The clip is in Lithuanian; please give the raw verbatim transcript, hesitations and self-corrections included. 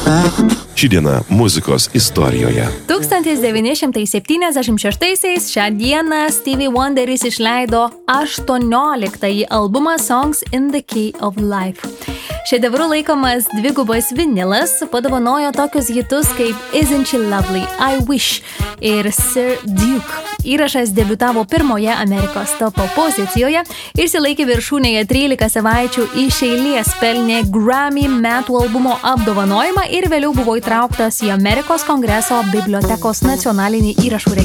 Ši diena muzikos istorijoje. tūkstantis devyni šimtai septyniasdešimt šeštaisiais šią dieną Stevie Wonderis išleido aštuonioliktąjį albumą Songs in the Key of Life. Šedevru laikomas dvigubas vinilas padovanojo tokius hitus kaip Isn't She Lovely, I Wish ir Sir Duke. Įrašas debiutavo pirmoje Amerikos topo pozicijoje, išsilaikė viršūnėje trylika savaičių iš eilės, pelnė Grammy metų albumo apdovanojimą ir vėliau buvo įtrauktas į Amerikos kongreso bibliotekos nacionalinį įrašų registrą.